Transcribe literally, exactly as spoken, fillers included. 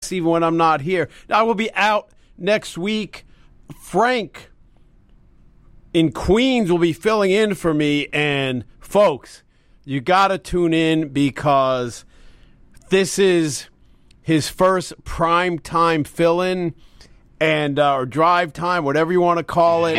guests even when I'm not here. I will be out next week. Frank in Queens will be filling in for me. And, folks, you got to tune in because this is his first prime time fill-in and uh, or drive time, whatever you want to call it.